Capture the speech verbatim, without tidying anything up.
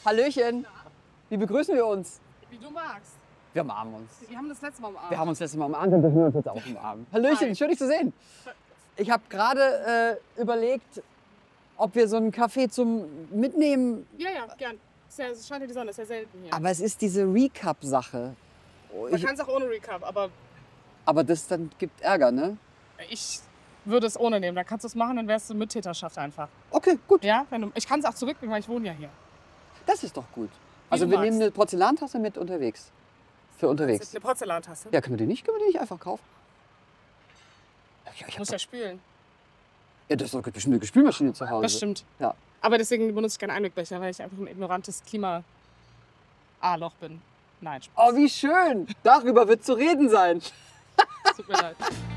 Hallöchen. Wie begrüßen wir uns? Wie du magst. Wir umarmen uns. Wir haben das letzte Mal umarmt. Wir haben uns letztes Mal umarmt und dürfen wir uns jetzt auch umarmen. Hallöchen, Hi. schön dich zu sehen. Ich habe gerade äh, überlegt, ob wir so einen Kaffee zum Mitnehmen... Ja, ja, gern. Es ja, es scheint ja die Sonne, ist ja selten hier. Aber es ist diese Recap-Sache. Man Ich- kann es auch ohne Recap, aber Aber das dann gibt Ärger, ne? ich würde es ohne nehmen. Dann kannst du es machen, dann wärst du Mittäterschaft einfach. Okay, gut. Ja, wenn du, ich kann es auch zurückbringen, weil ich wohne ja hier. Das ist doch gut. Also du wir magst. nehmen eine Porzellantasse mit unterwegs. Für Das unterwegs. ist eine Porzellantasse. Ja, können wir die nicht, können wir die nicht einfach kaufen? Ja, ich Ich hab muss doch, ja spülen. ja, das ist doch bestimmt eine Spülmaschine zu Hause. Das stimmt. Ja. Aber deswegen benutze ich keinen Einwegbecher, weil ich einfach ein ignorantes Klima-A-Loch bin. Nein, Spaß. Oh, wie schön. Darüber wird zu reden sein. Tut mir leid.